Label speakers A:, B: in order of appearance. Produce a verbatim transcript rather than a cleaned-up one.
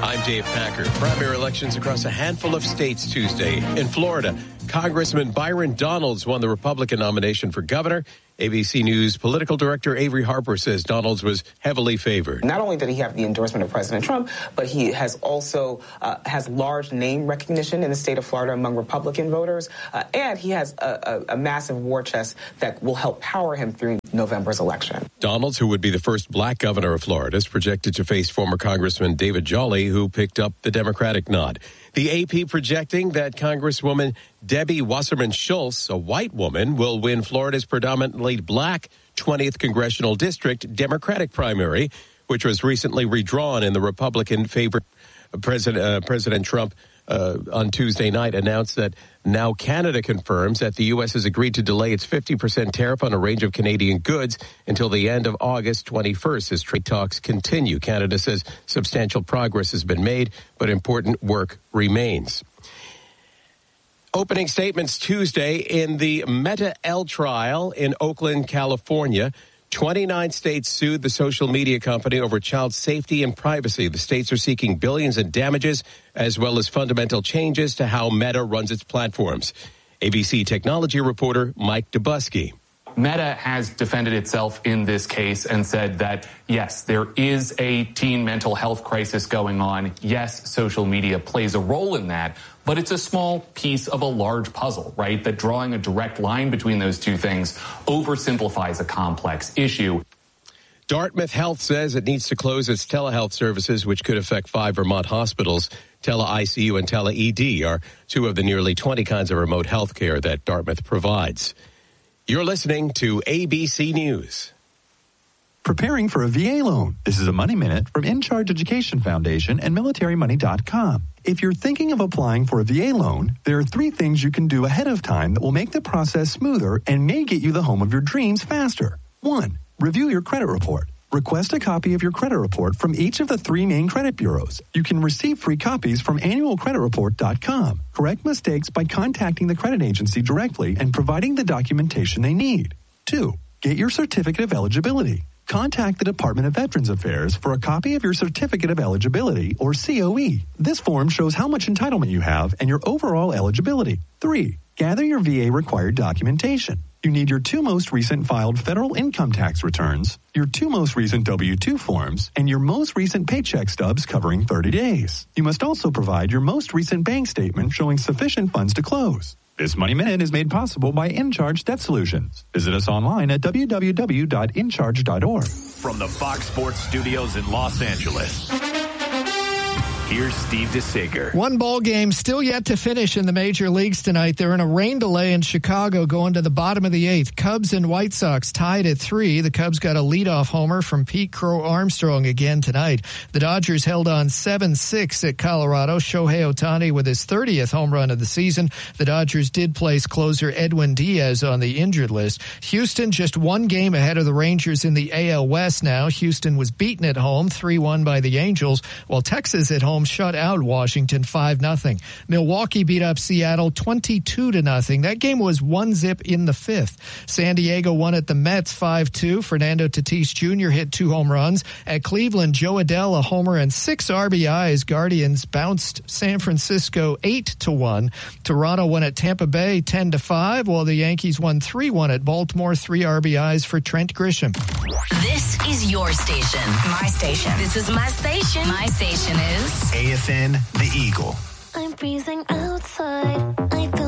A: I'm Dave Packer. Primary elections across a handful of states Tuesday. In Florida, Congressman Byron Donalds won the Republican nomination for governor. A B C News political director Avery Harper says Donalds was heavily favored.
B: Not only did he have the endorsement of President Trump, but he has also uh, has large name recognition in the state of Florida among Republican voters, uh, and he has a, a, a massive war chest that will help power him through November's election.
A: Donalds, who would be the first black governor of Florida, is projected to face former Congressman David Jolly, who picked up the Democratic nod. The A P projecting that Congresswoman Debbie Wasserman Schultz, a white woman, will win Florida's predominantly black twentieth Congressional District Democratic primary, which was recently redrawn in the Republican favor. President, uh, President Trump uh, on Tuesday night announced that now Canada confirms that the U S has agreed to delay its fifty percent tariff on a range of Canadian goods until the end of August twenty-first as trade talks continue. Canada says substantial progress has been made, but important work remains. Opening statements Tuesday in the Meta L trial in Oakland, California. twenty-nine states sued the social media company over child safety and privacy. The states are seeking billions in damages as well as fundamental changes to how Meta runs its platforms. A B C technology reporter Mike Dubusky.
C: Meta has defended itself in this case and said that, yes, there is a teen mental health crisis going on. Yes, social media plays a role in that, but it's a small piece of a large puzzle, right? That drawing a direct line between those two things oversimplifies a complex issue.
A: Dartmouth Health says it needs to close its telehealth services, which could affect five Vermont hospitals. Tele-I C U and Tele-E D are two of the nearly twenty kinds of remote health care that Dartmouth provides. You're listening to A B C News.
D: Preparing for a V A loan. This is a Money Minute from In Charge Education Foundation and military money dot com. If you're thinking of applying for a V A loan, there are three things you can do ahead of time that will make the process smoother and may get you the home of your dreams faster. One, review your credit report. Request a copy of your credit report from each of the three main credit bureaus. You can receive free copies from annual credit report dot com. Correct mistakes by contacting the credit agency directly and providing the documentation they need. Two, get your certificate of eligibility. Contact the Department of Veterans Affairs for a copy of your Certificate of Eligibility, or C O E. This form shows how much entitlement you have and your overall eligibility. Three, gather your V A-required documentation. You need your two most recent filed federal income tax returns, your two most recent W two forms, and your most recent paycheck stubs covering thirty days. You must also provide your most recent bank statement showing sufficient funds to close. This Money Minute is made possible by InCharge Debt Solutions. Visit us online at w w w dot in charge dot org.
E: From the Fox Sports Studios in Los Angeles, here's Steve DeSager.
F: One ball game still yet to finish in the major leagues tonight. They're in a rain delay in Chicago going to the bottom of the eighth. Cubs and White Sox tied at three. The Cubs got a leadoff homer from Pete Crow Armstrong again tonight. The Dodgers held on seven six at Colorado. Shohei Ohtani with his thirtieth home run of the season. The Dodgers did place closer Edwin Diaz on the injured list. Houston just one game ahead of the Rangers in the A L West now. Houston was beaten at home three one by the Angels, while Texas at home shut out Washington five nothing. Milwaukee beat up Seattle twenty-two to nothing. That game was one zip in the fifth. San Diego won at the Mets five two. Fernando Tatis Junior hit two home runs. At Cleveland, Joe Adell a homer and six R B Is. Guardians bounced San Francisco eight to one. Toronto won at Tampa Bay ten to five, while the Yankees won three one at Baltimore, three R B Is for Trent Grisham.
G: This is your station. My station. This is my station. My station is
E: A F N, The Eagle.
H: I'm freezing outside. I